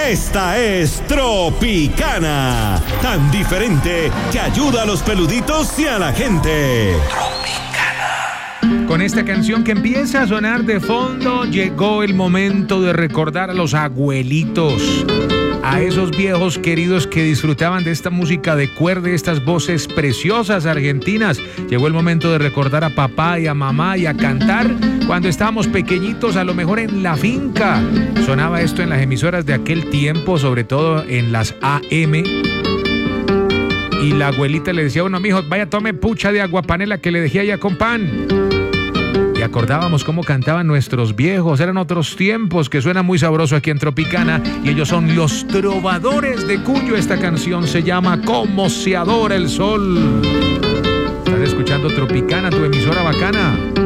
Esta es Tropicana, tan diferente que ayuda a los peluditos y a la gente. Con esta canción que empieza a sonar de fondo, llegó el momento de recordar a los abuelitos, a esos viejos queridos que disfrutaban de esta música de cuerda, de estas voces preciosas argentinas. Llegó el momento de recordar a papá y a mamá y a cantar cuando estábamos pequeñitos, a lo mejor en la finca. Sonaba esto en las emisoras de aquel tiempo, sobre todo en las AM. Y la abuelita le decía, bueno, mijo, vaya, tome pucha de aguapanela que le dejé allá con pan. Y acordábamos cómo cantaban nuestros viejos. Eran otros tiempos, que suena muy sabroso aquí en Tropicana. Y ellos son los Trovadores de Cuyo. Esta canción se llama Cómo se adora el sol. Estás escuchando Tropicana, tu emisora bacana.